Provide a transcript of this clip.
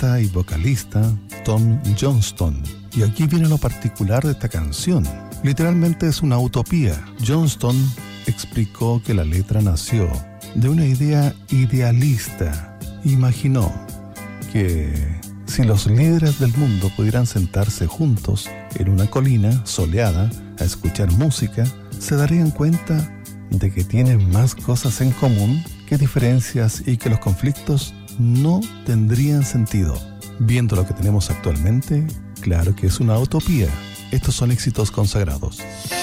poeta y vocalista Tom Johnston. Y aquí viene lo particular de esta canción. Literalmente es una utopía. Johnston explicó que la letra nació de una idea idealista. Imaginó que si los líderes del mundo pudieran sentarse juntos en una colina soleada a escuchar música, se darían cuenta de que tienen más cosas en común que diferencias y que los conflictos no tendrían sentido. Viendo lo que tenemos actualmente, claro que es una utopía. Estos son éxitos consagrados.